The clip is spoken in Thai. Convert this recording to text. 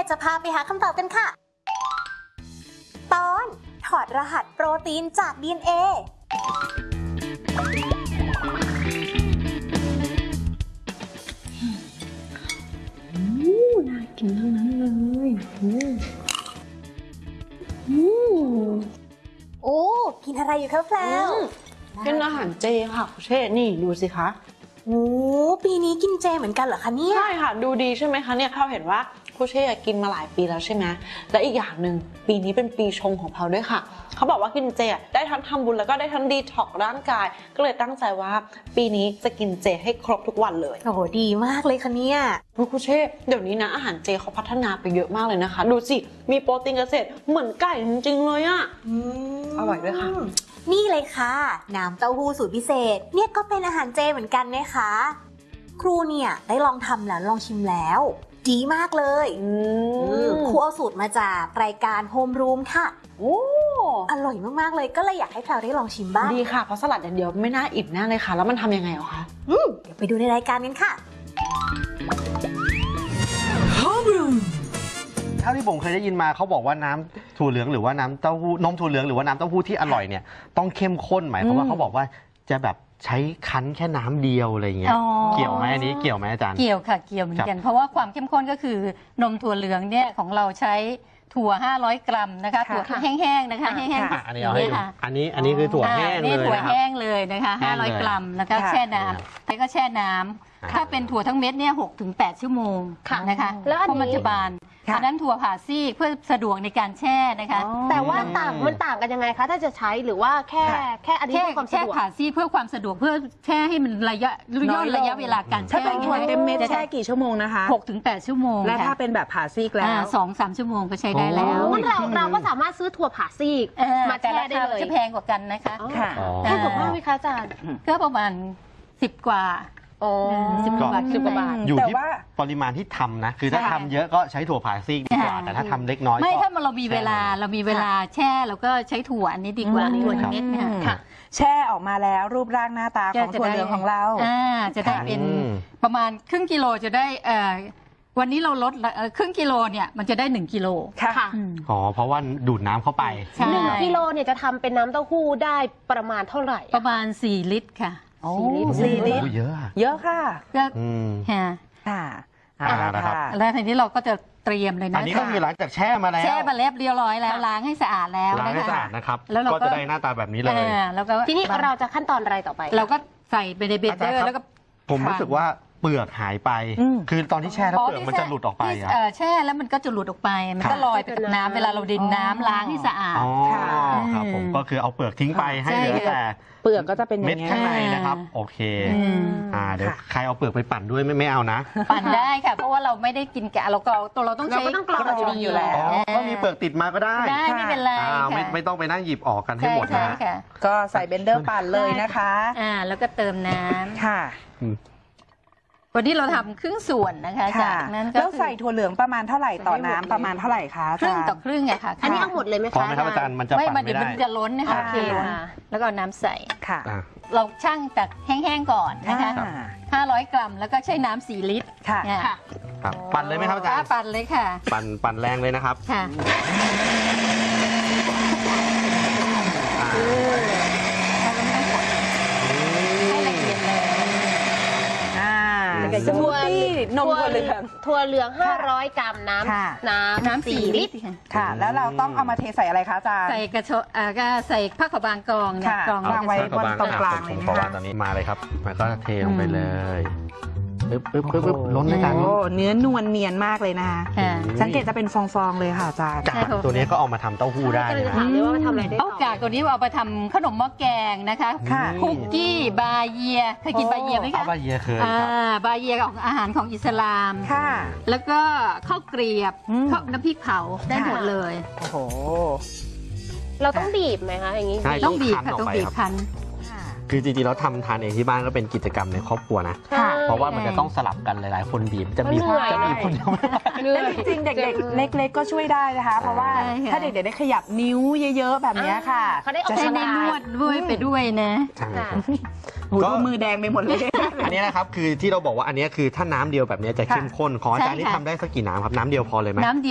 จะพาไปหาคำตอบกันค่ะตอนถอดรหัสโปรตีนจาก DNA น่ากินทั้งนั้นเลยโอ้กินอะไรอยู่คะแพลวเป็นอาหารเจค่ะคุณเชษนี่ดูสิคะโอ้ปีนี้กินเจเหมือนกันเหรอคะเนี่ยใช่ค่ะดูดีใช่ไหมคะเนี่ยเราเห็นว่าคุณเชษกินมาหลายปีแล้วใช่ไหมและอีกอย่างหนึ่งปีนี้เป็นปีชงของเราด้วยค่ะเขาบอกว่ากินเจได้ทั้งทำบุญแล้วก็ได้ทั้งดีท็อกร่างกายก็เลยตั้งใจว่าปีนี้จะกินเจให้ครบทุกวันเลยโอ้โหดีมากเลยค่ะเนี่ยคุณเชษเดี๋ยวนี้นะอาหารเจเขาพัฒนาไปเยอะมากเลยนะคะดูสิมีโปรตีนเกษตรเหมือนไก่จริงๆเลยอ่ะอร่อยด้วยค่ะนี่เลยค่ะน้ำเต้าหู้สูตรพิเศษเนี่ยก็เป็นอาหารเจเหมือนกันนะคะครูเนี่ยได้ลองทำแล้วลองชิมแล้วดีมากเลยครูเอาสูตรมาจากรายการโฮมรูมค่ะโอ้อร่อยมากๆเลยก็เลยอยากให้เราได้ลองชิมบ้างดีค่ะเพราะสลัดอย่างเดียวไม่น่าอิ่มแน่เลยค่ะแล้วมันทำยังไงเหรอคะเดี๋ยวไปดูในรายการกันค่ะเท่าที่ผมเคยได้ยินมาเขาบอกว่าน้ำถั่วเหลืองหรือว่าน้ำเต้าหู้นมถั่วเหลืองหรือว่าน้ำเต้าหู้ที่อร่อยเนี่ยต้องเข้มข้นหมายความว่าเขาบอกว่าจะแบบใช้คั้นแค่น้ำเดียวอะไรเงี้ยเกี่ยวไหมอันนี้เกี่ยวไหมอาจารย์เกี่ยวค่ะเกี่ยวเหมือนกันเพราะว่าความเข้มข้นก็คือนมถั่วเหลืองเนี่ยของเราใช้ถั่ว500 กรัมนะคะถั่วแห้งๆนะคะแห้งๆอันนี้เอาให้ดูอันนี้คือถั่วแห้งเลยถั่วแห้งเลยนะคะ500 กรัมแล้วก็แช่น้ำแล้วก็แช่น้ำถ้าเป็นถั่วทั้งเม็ดเนี่ย6 ถึง 8 ชั่วโมงนะคะแล้วเพราะมันจะบานอันนั้นถั่วผ่าซีกเพื่อสะดวกในการแช่นะคะแต่ว่ามันต่างกันยังไงคะถ้าจะใช้หรือว่าแค่อันนี้เพื่อความสะดวกแช่ผ่าซีกเพื่อความสะดวกเพื่อแช่ให้มันย่นระยะเวลาการแช่ถ้าเป็นถั่วเต็มเม็ดแช่กี่ชั่วโมงนะคะ 6 ถึง 8 ชั่วโมงและถ้าเป็นแบบผ่าซีกแล้ว 2-3 ชั่วโมงก็ใช้ได้แล้วเราก็สามารถซื้อถั่วผ่าซีกมาแช่ได้เลยจะแพงกว่ากันนะคะแพงกว่าไหมคะอาจารย์ก็ประมาณ10 กว่า 10 กว่าบาทอยู่ที่ปริมาณที่ทำนะคือถ้าทำเยอะก็ใช้ถั่วผ่าซีกดีกว่าแต่ถ้าทำเล็กน้อยไม่ถ้าเรามีเวลาแช่เราก็ใช้ถั่วอันนี้ดีกว่าถั่วเม็ดค่ะแช่ออกมาแล้วรูปร่างหน้าตาของถั่วเหลืองของเราจะได้เป็นประมาณครึ่งกิโลจะได้วันนี้เราลดครึ่งกิโลเนี่ยมันจะได้1 กิโลค่ะอ๋อเพราะว่าดูดน้ำเข้าไป 1 กิโลเนี่ยจะทำเป็นน้ำเต้าหู้ได้ประมาณเท่าไหร่ประมาณ4 ลิตรค่ะ 4 ลิตรเยอะเยอะค่ะก็ค่ะแล้วทีนี้เราก็จะเตรียมเลยนะอันนี้ก็คือหลังจากแช่มาแล้วแช่มาเรียบร้อยแล้วล้างให้สะอาดแล้วล้างให้สะอาดนะครับแล้วก็จะได้หน้าตาแบบนี้เลยแล้วก็ทีนี้เราจะขั้นตอนอะไรต่อไปเราก็ใส่ไปในเบเกอร์แล้วก็ผมรู้สึกว่าเปลือกหายไปคือตอนที่แช่แล้วเปลือกมันจะหลุดออกไปแช่แล้วมันก็จะหลุดออกไปมันก็ลอยไปกับน้ำเวลาเราดินน้ำล้างให้สะอาดครับผมก็คือเอาเปลือกทิ้งไปให้เหลือแต่เปลือกก็จะเป็นเม็ดข้างในนะครับโอเคเดี๋ยวใครเอาเปลือกไปปั่นด้วยไม่เอานะปั่นได้ค่ะเพราะว่าเราไม่ได้กินแกะเราต้องใช้กรองดีอยู่แล้วก็มีเปลือกติดมาก็ได้ไม่เป็นไรไม่ต้องไปนั่งหยิบออกกันให้หมดนะก็ใส่เบนเดอร์ปั่นเลยนะคะแล้วก็เติมน้ำค่ะวันนี้เราทำครึ่งส่วนนะคะจากนั้นก็แล้วใส่ถั่วเหลืองประมาณเท่าไหร่ต่อน้ำประมาณเท่าไหร่คะครึ่งต่อครึ่งอะค่ะอันนี้เอาหมดเลยไหมคะพอไหมครับอาจารย์มันจะปั่นไม่ได้มันจะล้นนะคะแล้วก็น้ำใส่ค่ะเราชั่งจากแห้งๆก่อนนะคะ500 กรัมแล้วก็ใช้น้ำ4 ลิตรค่ะปั่นเลยไหมครับอาจารย์ปั่นเลยค่ะปั่นแรงเลยนะครับค่ะสมูทตี้นมถั่วเหลือง500 กรัมน้ำ4 ลิตรค่ะแล้วเราต้องเอามาเทใส่อะไรคะอาจารย์ใส่กระชกก็ใส่ผ้าขาวบางกรองเนี่ยกรองวางไว้บนตรงกลางเลยนะคะตอนนี้มาเลยครับมันก็เทลงไปเลยปึ๊บล้นในการเนื้อนวลเนียนมากเลยนะคะสังเกตจะเป็นฟองๆเลยค่ะอาจารย์ตัวนี้ก็เอามาทำเต้าหู้ได้ถามเลยว่าทำอะไรได้ต่อกากตัวนี้เอาไปทำขนมหม้อแกงนะคะคุกกี้บาเยียเคยกินบาเยียไหมคะบาเยียเคยบาเยียของอาหารของอิสลามค่ะแล้วก็ข้าวเกรียบข้าวน้ำพริกเผาได้หมดเลยโอ้โหเราต้องบีบไหมคะอย่างนี้ต้องบีบค่ะต้องบีบคั้นคือจริงๆแล้วททานเองที่บ้านก็เป็นกิจกรรมในครอบครัวนะเพราะว่ามันจะต้องสลับกันหลายๆคนบีบจะบีบคนเดียวไม่ได้จริงๆเด็กๆเล็กๆก็ช่วยได้นะคะเพราะว่าถ้าเด็กๆได้ขยับนิ้วเยอะๆแบบนี้ค่ะจะได้นวดด้วยไปด้วยนะก็มือแดงไปหมดเลยอันนี้นะครับคือที่เราบอกว่าอันนี้คือถ้าน้ำเดียวแบบนี้จะเข้มข้นของอาจารย์นี่ทำได้สักกี่น้ำครับน้ำเดียวพอเลยไหมน้ำเดียว